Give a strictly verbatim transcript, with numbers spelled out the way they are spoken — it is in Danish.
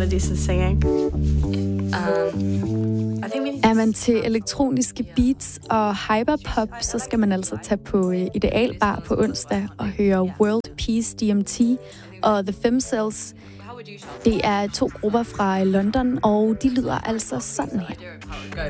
melodies is singing. Um, I think we need Er man til elektroniske beats og hyperpop, så skal man altså tage på Ideal Bar på onsdag og høre World Peace D M T og The Femcells. Det er to grupper fra London, og de lyder altså sådan her.